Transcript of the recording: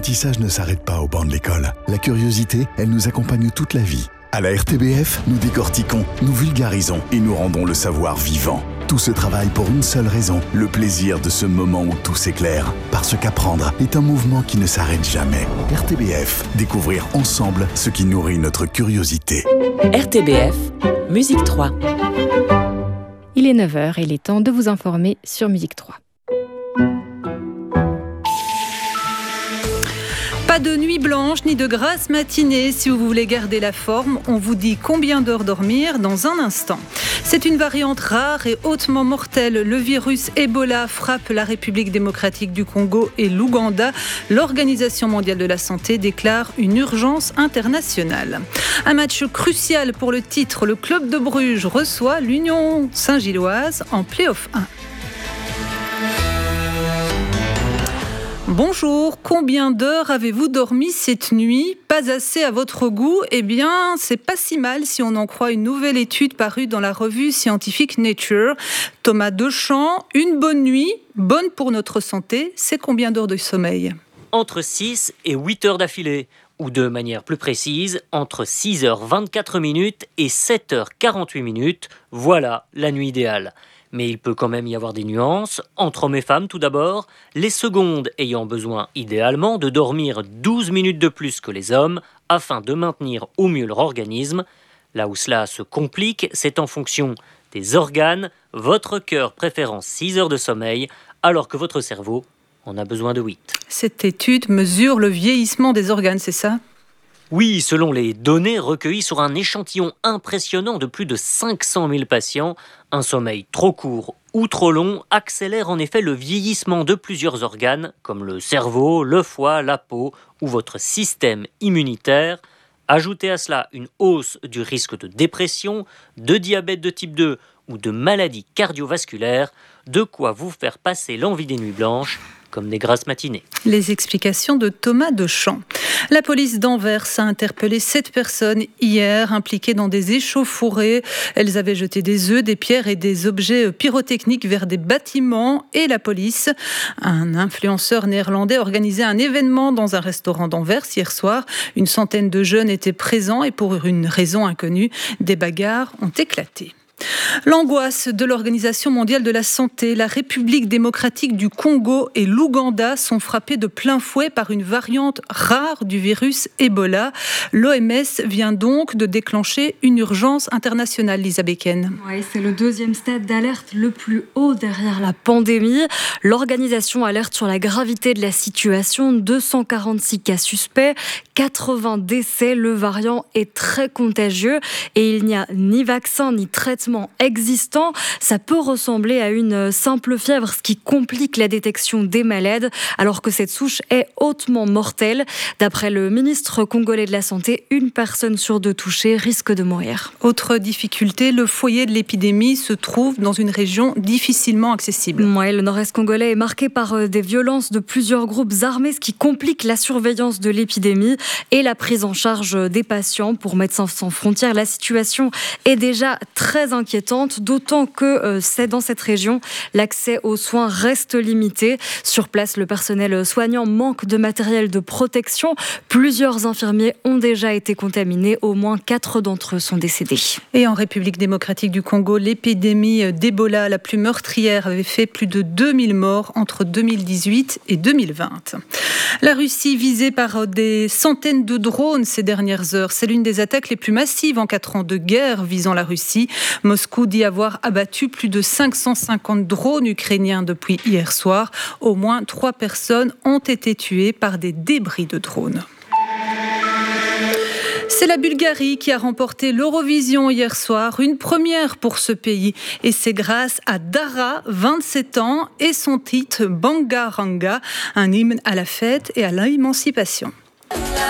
L'apprentissage ne s'arrête pas au banc de l'école. La curiosité, elle nous accompagne toute la vie. À la RTBF, nous décortiquons, nous vulgarisons et nous rendons le savoir vivant. Tout ce travail pour une seule raison, le plaisir de ce moment où tout s'éclaire. Parce qu'apprendre est un mouvement qui ne s'arrête jamais. RTBF, découvrir ensemble ce qui nourrit notre curiosité. RTBF, Musique 3. Il est 9h et il est temps de vous informer sur Musique 3. Pas de nuit blanche ni de grasse matinée. Si vous voulez garder la forme, on vous dit combien d'heures dormir dans un instant. C'est une variante rare et hautement mortelle. Le virus Ebola frappe la République démocratique du Congo et l'Ouganda. L'Organisation mondiale de la santé déclare une urgence internationale. Un match crucial pour le titre. Le club de Bruges reçoit l'Union Saint-Gilloise en Play-off 1. Bonjour, combien d'heures avez-vous dormi cette nuit ? Pas assez à votre goût ? Eh bien, c'est pas si mal si on en croit une nouvelle étude parue dans la revue scientifique Nature. Thomas Deschamps, une bonne nuit, bonne pour notre santé, c'est combien d'heures de sommeil ? Entre 6 et 8 heures d'affilée, ou de manière plus précise, entre 6h24 et 7h48, voilà la nuit idéale. Mais il peut quand même y avoir des nuances. Entre hommes et femmes, tout d'abord, les secondes ayant besoin idéalement de dormir 12 minutes de plus que les hommes afin de maintenir au mieux leur organisme. Là où cela se complique, c'est en fonction des organes, votre cœur préférant 6 heures de sommeil, alors que votre cerveau en a besoin de 8. Cette étude mesure le vieillissement des organes, c'est ça ? Oui, selon les données recueillies sur un échantillon impressionnant de plus de 500 000 patients, un sommeil trop court ou trop long accélère en effet le vieillissement de plusieurs organes, comme le cerveau, le foie, la peau ou votre système immunitaire. Ajoutez à cela une hausse du risque de dépression, de diabète de type 2 ou de maladies cardiovasculaires, de quoi vous faire passer l'envie des nuits blanches comme des grasses matinées. Les explications de Thomas Deschamps. La police d'Anvers a interpellé 7 personnes hier impliquées dans des échauffourées. Elles avaient jeté des œufs, des pierres et des objets pyrotechniques vers des bâtiments et la police. Un influenceur néerlandais organisait un événement dans un restaurant d'Anvers hier soir. Une centaine de jeunes étaient présents et pour une raison inconnue, des bagarres ont éclaté. L'angoisse de l'Organisation mondiale de la santé, la République démocratique du Congo et l'Ouganda sont frappés de plein fouet par une variante rare du virus Ebola. L'OMS vient donc de déclencher une urgence internationale, Lisa Becken. Oui, c'est le 2e stade d'alerte le plus haut derrière la pandémie. L'organisation alerte sur la gravité de la situation. 246 cas suspects, 80 décès. Le variant est très contagieux et il n'y a ni vaccin ni traitement existant. Ça peut ressembler à une simple fièvre, ce qui complique la détection des malades, alors que cette souche est hautement mortelle. D'après le ministre congolais de la Santé, 1 personne sur 2 touchée risque de mourir. Autre difficulté, le foyer de l'épidémie se trouve dans une région difficilement accessible. Ouais, le nord-est congolais est marqué par des violences de plusieurs groupes armés, ce qui complique la surveillance de l'épidémie et la prise en charge des patients. Pour Médecins sans frontières, la situation est déjà très inquiétante, d'autant que c'est dans cette région, l'accès aux soins reste limité. Sur place, le personnel soignant manque de matériel de protection. Plusieurs infirmiers ont déjà été contaminés, au moins 4 d'entre eux sont décédés. Et en République démocratique du Congo, l'épidémie d'Ebola la plus meurtrière avait fait plus de 2000 morts entre 2018 et 2020. La Russie visée par des centaines de drones ces dernières heures. C'est l'une des attaques les plus massives en 4 ans de guerre visant la Russie. Moscou dit avoir abattu plus de 550 drones ukrainiens depuis hier soir. Au moins 3 personnes ont été tuées par des débris de drones. C'est la Bulgarie qui a remporté l'Eurovision hier soir, une première pour ce pays. Et c'est grâce à Dara, 27 ans, et son titre Banga Ranga, un hymne à la fête et à l'émancipation.